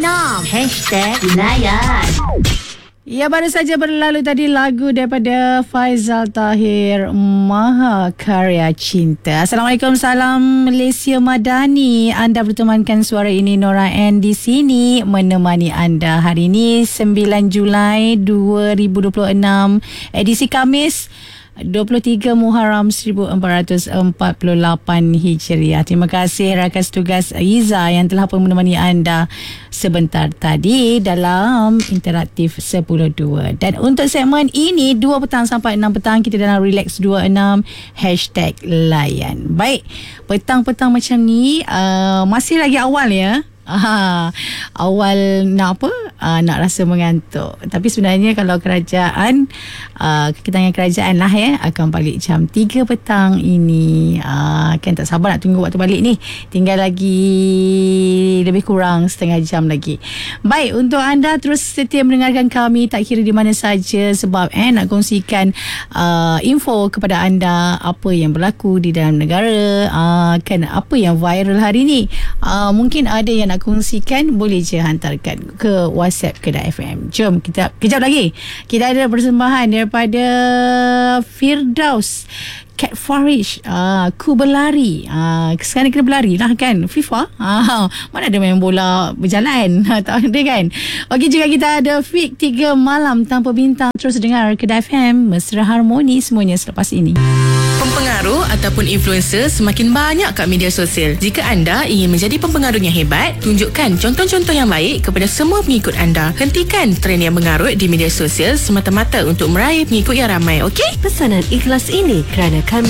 #Layan. Ya, baru saja berlalu tadi lagu daripada Faizal Tahir, Mahakarya Cinta. Assalamualaikum, salam Malaysia Madani. Anda bertemankan suara ini, Nora N di sini menemani anda hari ini 9 Julai 2026, edisi Khamis 23 Muharram 1448 Hijriah. Terima kasih rakan tugas Iza yang telah pun menemani anda sebentar tadi dalam Interaktif 10.2. Dan untuk segmen ini 2 petang sampai 6 petang kita dalam Relax 26 #Layan. Baik, petang-petang macam ni masih lagi awal ya. Awal nak apa? Nak rasa mengantuk. Tapi sebenarnya kalau kerajaan, ketangan kerajaan lah ya, akan balik jam 3 petang ini. Kan tak sabar nak tunggu waktu balik ni. Tinggal lagi lebih kurang setengah jam lagi. Baik, untuk anda terus setia mendengarkan kami tak kira di mana saja, sebab nak kongsikan info kepada anda apa yang berlaku di dalam negara, kan apa yang viral hari ni. Mungkin ada yang nak kongsikan, boleh je hantarkan ke WhatsApp Kedah FM. Jom kita kejap lagi. Kita ada persembahan daripada Firdaus Cat Farish, ku berlari. Sekarang kena berlari lah kan, FIFA. Mana ada main bola berjalan. Tak ada kan. Okey, juga kita ada Fik 3 Malam Tanpa Bintang. Terus dengar Kedah FM, mesra harmoni semuanya selepas ini. Pempengaruh ataupun influencer semakin banyak kat media sosial. Jika anda ingin menjadi pempengaruh yang hebat, tunjukkan contoh-contoh yang baik kepada semua pengikut anda. Hentikan trend yang mengarut di media sosial semata-mata untuk meraih pengikut yang ramai, okey? Pesanan ikhlas ini kerana kami